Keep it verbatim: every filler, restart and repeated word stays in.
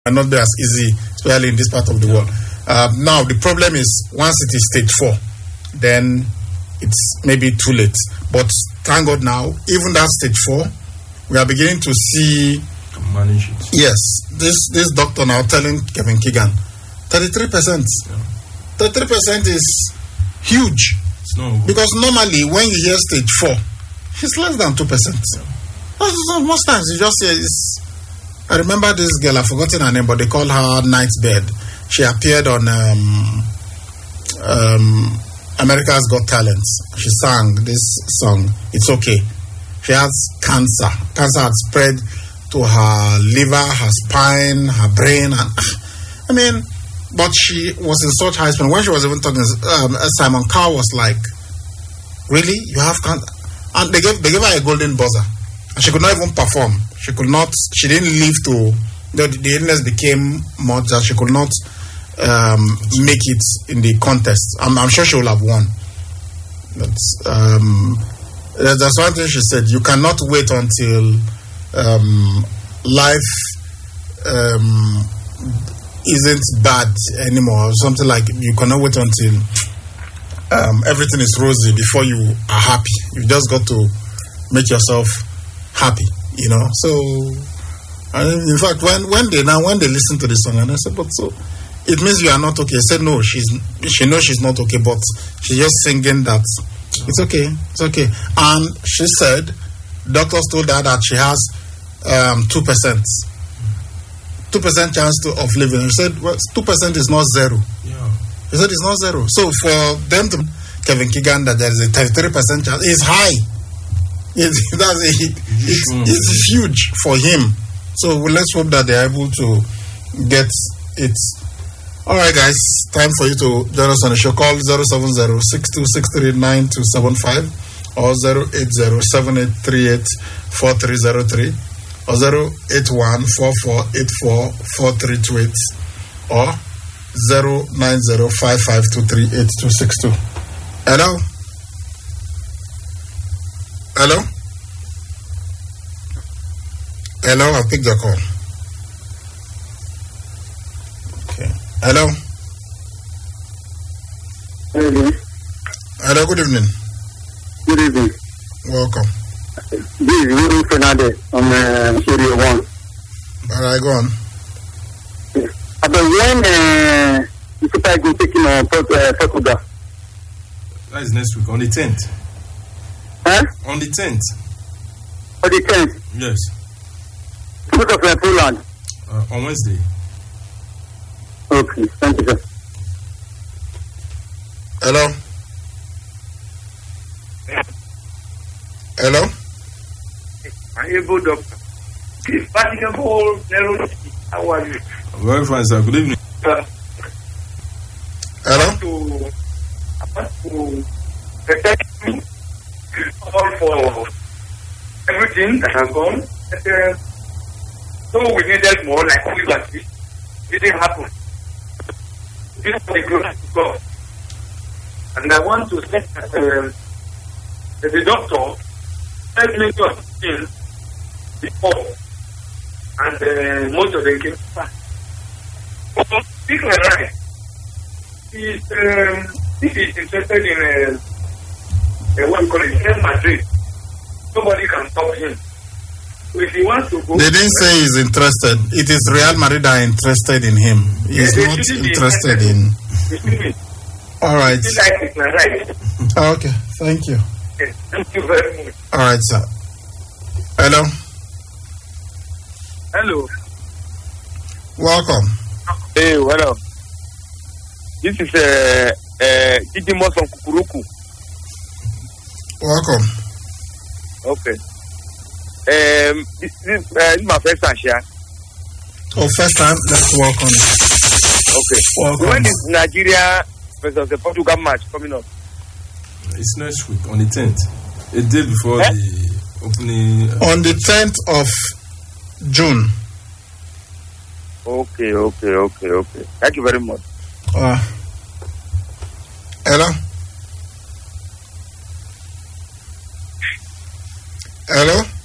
might not be as easy, especially in this part of the world. Uh, now, the problem is once it is stage four, then it's maybe too late. But thank God now, even that stage four, we are beginning to see. Manage it. Yes, this this doctor now telling Kevin Keegan, thirty-three percent. Yeah. thirty-three percent is huge. It's not Because normally when you hear stage four, it's less than two percent. Yeah. Most times you just hear it's. I remember this girl, I've forgotten her name, but they call her Nightbird. She appeared on um, um, America's Got Talent. She sang this song, It's Okay. She has cancer. Cancer had spread to her liver, her spine, her brain. And I mean, but she was in such high spin. When she was even talking, um, Simon Cowell was like, really? You have cancer? And they gave, they gave her a golden buzzer. And she could not even perform. She could not, she didn't live to, the, the illness became much that she could not um, make it in the contest. I'm, I'm sure she will have won. But, um, that's one thing she said, you cannot wait until um, life um, isn't bad anymore. Something like you cannot wait until um, everything is rosy before you are happy. You just got to make yourself happy, you know. So, and in fact, when when they now when they listen to the song, and I said, but so it means you are not okay. I said no, she's she knows she's not okay, but she's just singing that it's okay, it's okay. And she said, doctors told her that she has um two percent, two percent chance to of living. She said, well, two percent is not zero. Yeah. He said it's not zero. So for them to Kevin Keegan that there is a thirty-three percent chance is high. It's, that's a, it's, it's huge for him. So well, let's hope that they're able to get it. All right, guys, time for you to join us on the show. Call zero seven zero, six two six three, nine two seven five or zero eight zero, seven eight three eight, four three zero three or zero eight one, four four eight four, four three two eight or zero nine zero, five five two three, eight two six two. Hello? Hello? Hello, I'll pick the call. Okay. Hello? Hello. Hello, good evening. Good evening. Welcome. This is William Fernandez from uh, Area one. All right, go on. But when uh, the Super Eagles taking on uh, Portugal? That is next week, on the tenth. Huh? On the tenth. On the tenth? Yes. Because of uh, Poland? Uh, on Wednesday. Okay, thank you, sir. Hello? Hello? I'm able doctor. Practicable neurology. How are you? Very fine, sir. Good evening. Uh, Hello? I want to, I want to protect you all for everything that has gone. And, uh, so we needed more like we like this. It didn't happen. This is the glory of God. And I want to say that uh, that the doctor helped me to understand before, and uh, most of them came back. But speaking right, he's, um, if he's interested in uh, uh, what you call it, Real Madrid, nobody can stop him. So if he wants to go, They didn't say he's interested. It is Real Madrid that are interested in him. He's They- they not shouldn't be interested interested. in. excuse me, All right. this like is my right. Okay, thank you. Yes, thank you very much. All right, sir. Hello? Hello. Welcome. Hey, what up? This is uh, uh, Didimos from Kukuruku. Welcome. Okay. Um, this, this, uh, this is my first time here. Oh, first time, let's welcome. Okay. Welcome. When is Nigeria versus the Portugal match coming up? It's next week, on the tenth. A day before Eh? the opening. Uh, On the tenth of June. Okay, okay, okay, okay. Thank you very much. Uh, hello? Hello?